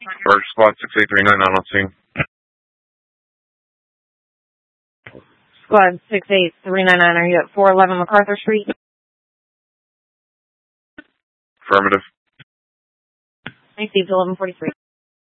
Emergency squad 6839 on scene. Squad 68399, are you at 411 MacArthur Street? Affirmative. Received 1143.